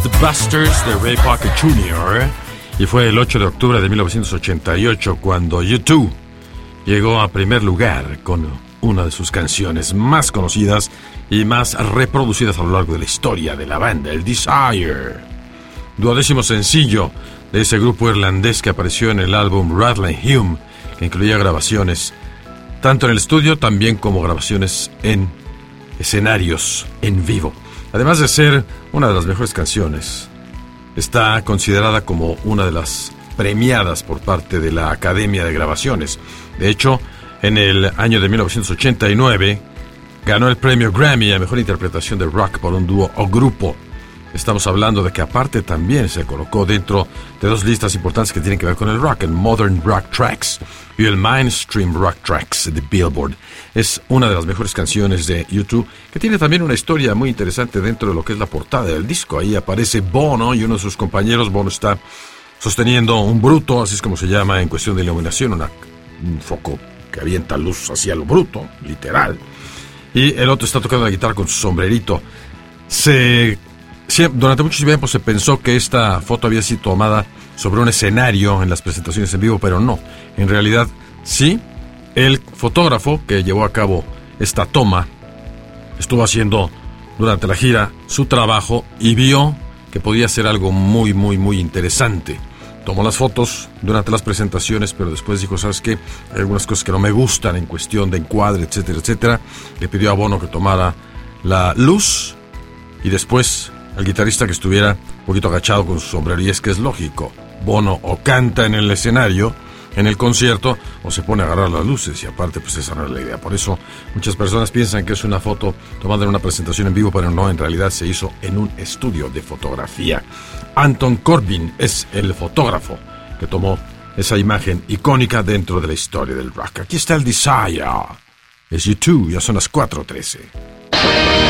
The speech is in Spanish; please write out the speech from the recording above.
The Busters de Ray Parker Jr. Y fue el 8 de octubre de 1988 cuando U2 llegó a primer lugar con una de sus canciones más conocidas y más reproducidas a lo largo de la historia de la banda, el Desire. 12º sencillo de ese grupo irlandés que apareció en el álbum Rattle and Hum, que incluía grabaciones tanto en el estudio también como grabaciones en escenarios en vivo. Además de ser una de las mejores canciones, está considerada como una de las premiadas por parte de la Academia de Grabaciones. De hecho, en el año de 1989 ganó el premio Grammy a Mejor Interpretación de Rock por un dúo o grupo. Estamos hablando de que aparte también se colocó dentro de dos listas importantes que tienen que ver con el rock, el Modern Rock Tracks y el Mainstream Rock Tracks de Billboard. Es una de las mejores canciones de U2, que tiene también una historia muy interesante dentro de lo que es la portada del disco. Ahí aparece Bono y uno de sus compañeros. Bono está sosteniendo un bruto, así es como se llama en cuestión de iluminación, un foco que avienta luz hacia lo bruto, literal. Y el otro está tocando la guitarra con su sombrerito. Durante mucho tiempo se pensó que esta foto había sido tomada sobre un escenario en las presentaciones en vivo, pero no. En realidad, sí, el fotógrafo que llevó a cabo esta toma estuvo haciendo durante la gira su trabajo y vio que podía ser algo muy, muy, muy interesante. Tomó las fotos durante las presentaciones, pero después dijo, ¿sabes qué? Hay algunas cosas que no me gustan en cuestión de encuadre, etcétera, etcétera. Le pidió a Bono que tomara la luz y después al guitarrista que estuviera un poquito agachado con su sombrero. Y es que es lógico, Bono o canta en el escenario, en el concierto, o se pone a agarrar las luces, y aparte pues esa no es la idea. Por eso muchas personas piensan que es una foto tomada en una presentación en vivo, pero no, en realidad se hizo en un estudio de fotografía. Anton Corbijn es el fotógrafo que tomó esa imagen icónica dentro de la historia del rock. Aquí está el Desire. Es U2, ya son las 4:13.